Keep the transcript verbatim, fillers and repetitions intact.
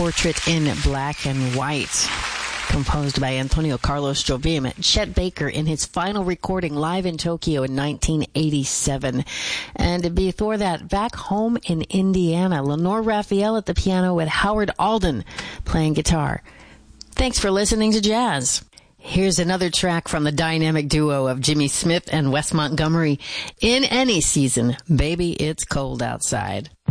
Portrait in Black and White, composed by Antonio Carlos Jobim. Chet Baker in his final recording live in Tokyo in nineteen eighty-seven. And before that, back home in Indiana, Lenore Raphael at the piano with Howard Alden playing guitar. Thanks for listening to Jazz. Here's another track from the dynamic duo of Jimmy Smith and Wes Montgomery. In Any Season, Baby, It's Cold Outside.